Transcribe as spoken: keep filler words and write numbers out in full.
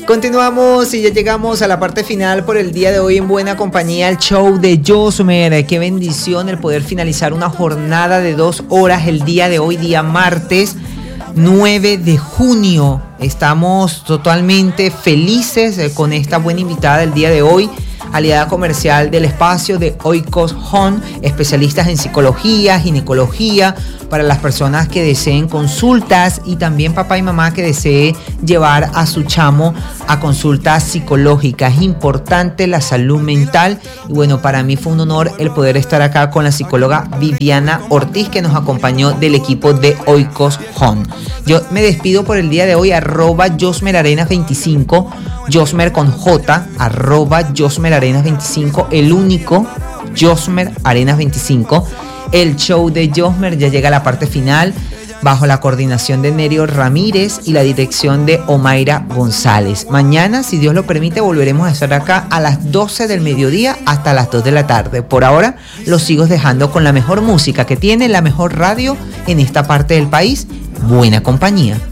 Continuamos y ya llegamos a la parte final por el día de hoy en buena compañía, el show de Josmer. Qué bendición el poder finalizar una jornada de dos horas el día de hoy, día martes nueve de junio. Estamos totalmente felices con esta buena invitada del día de hoy, aliada comercial del espacio de Oikos Home, especialistas en psicología, ginecología, para las personas que deseen consultas y también papá y mamá que desee llevar a su chamo a consultas psicológicas. Es importante la salud mental y bueno, para mí fue un honor el poder estar acá con la psicóloga Viviana Ortiz, que nos acompañó del equipo de Oikos Home. Yo me despido por el día de hoy, arroba Josmer Arenas veinticinco, Josmer con J, arroba Josmer Arenas veinticinco, el único Josmer Arenas veinticinco. El show de Josmer ya llega a la parte final, bajo la coordinación de Nerio Ramírez y la dirección de Omaira González. Mañana, si Dios lo permite, volveremos a estar acá a las doce del mediodía hasta las dos de la tarde. Por ahora, los sigo dejando con la mejor música que tiene la mejor radio en esta parte del país. Buena compañía.